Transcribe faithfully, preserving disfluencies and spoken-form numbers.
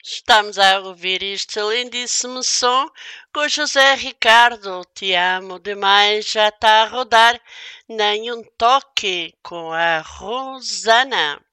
Estamos a ouvir este lindíssimo som com José Ricardo. Te amo demais, já está a rodar. Nem um toque com a Rosana.